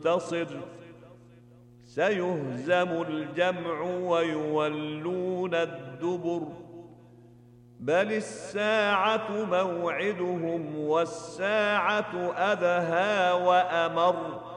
منتصر سيهزم الجمع ويولون الدبر بل الساعة موعدهم والساعة أدهى وأمر